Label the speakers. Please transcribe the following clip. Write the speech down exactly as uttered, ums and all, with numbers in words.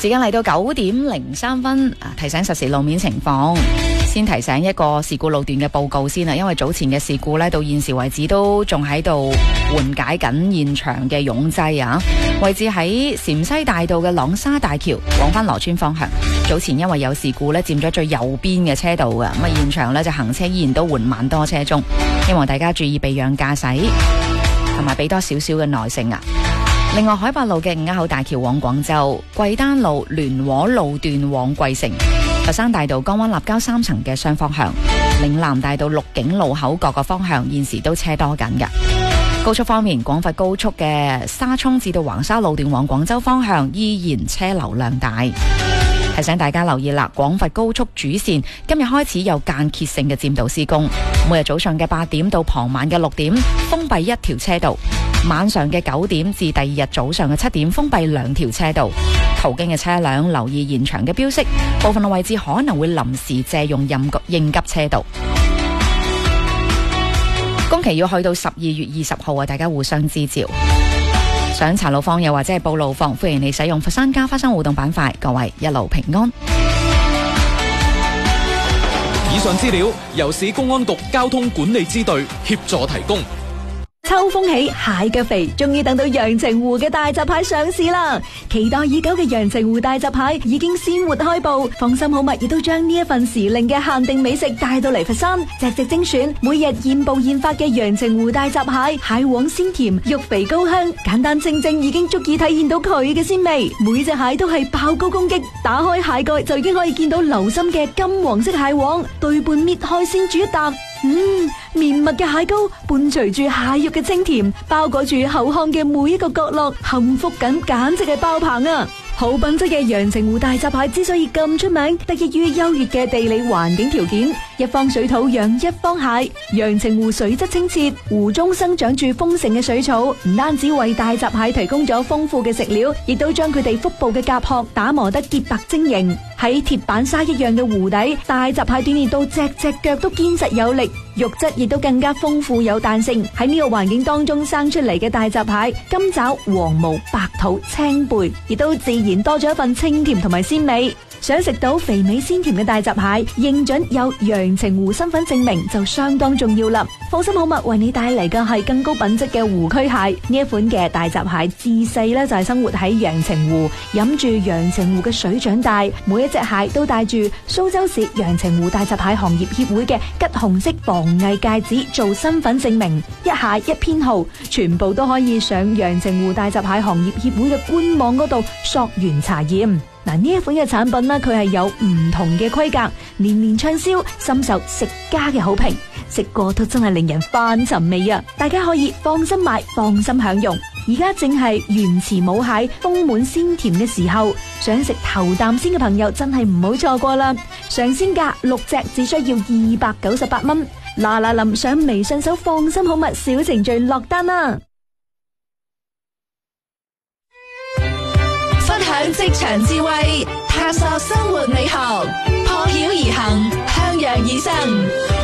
Speaker 1: 時間嚟到九點零三分，提醒實時路面情況。先提醒一個事故路段嘅報告先啦，因為早前嘅事故呢，到現時為止都仲喺度緩解緊現場嘅擁擠啊。位置喺陝西大道嘅朗沙大橋往返羅村方向，早前因為有事故呢，佔咗最右邊嘅車道嘅，咁啊現場呢，就行車依然都緩慢多車中，希望大家注意避讓駕駛，同埋俾多少少嘅耐性啊。另外，海八路嘅五鴉口大橋往廣州、桂丹路聯和路段往桂城、佛山大道江灣立交三層嘅雙方向、嶺南大道鹿景路口各個方向現時都車多緊嘅。高速方面，廣佛高速嘅沙涌至到橫沙路段往廣州方向依然車流量大。提醒大家留意啦，廣佛高速主線今日開始有間歇性嘅佔道施工，每日早上嘅八點到傍晚嘅六點封閉一條車道，晚上嘅九點至第二日早上嘅七點封閉兩條車道。途經嘅車輛留意現場嘅標識，部分嘅位置可能會臨時借用應急應急車道。工期要去到十二月二十號啊，大家互相支照。想查路況又或者係報路況，歡迎你使用佛山家花生互動板塊。各位一路平安。
Speaker 2: 以上資料由市公安局交通管理支隊協助提供。
Speaker 3: 秋風起，蟹腳肥，終於等到陽澄湖嘅大閘蟹上市啦！期待已久嘅陽澄湖大閘蟹已經鮮活開步，放心好物亦都將呢一份時令嘅限定美食帶到嚟佛山，隻隻精選，每日現捕現發嘅陽澄湖大閘蟹，蟹黃鮮甜，肉肥高香，簡單清蒸已經足以體現到佢嘅鮮味。每隻蟹都係爆高攻擊，打開蟹蓋就已經可以見到流心嘅金黃色蟹黃，對半搣開先煮一啖。嗯，綿密嘅蟹膏伴隨住蟹肉嘅清甜，包裹住口腔嘅每一個角落，幸福感簡直係爆棚啊！好品質嘅陽澄湖大閘蟹之所以咁出名，得益於優越嘅地理環境條件，一方水土養一方蟹。陽澄湖水質清澈，湖中生長住豐盛嘅水草，唔單止為大閘蟹提供咗豐富嘅食料，亦都將佢哋腹部嘅甲殼打磨得潔白晶瑩。喺鐵板沙一樣嘅湖底，大閘蟹鍛煉到隻隻腳都堅實有力，肉質亦都更加豐富有彈性。喺呢個環境當中生出嚟嘅大閘蟹，金爪、黃毛、白肚、青背，亦都自然多咗一份清甜同埋鮮美。想食到肥美鮮甜嘅大閘蟹，認準有陽澄湖身份證明就相當重要啦。放心好物為你帶嚟嘅係更高品質嘅湖區蟹。呢一款嘅大閘蟹自細咧就係生活喺陽澄湖，飲住陽澄湖嘅水長大，每一隻蟹都帶住蘇州市陽澄湖大閘蟹行業協會嘅橘紅色防偽戒指做身份證明，一蟹一編號，全部都可以上陽澄湖大閘蟹行業協會嘅官網嗰度溯源查驗。嗱，呢一款嘅產品呢，佢係有唔同嘅規格，年年暢銷，深受食家嘅好評，食過都真係令人翻尋味啊！大家可以放心買，放心享用。而家正係原池母蟹豐滿鮮甜嘅時候，想食頭啖先嘅朋友真係唔好錯過啦！上鮮價六隻只需要二百九十八蚊，嗱嗱臨上微信搜放心好物小程序落單啦！
Speaker 4: 分享職場智慧，探索生活美學，破曉而行，向陽而生。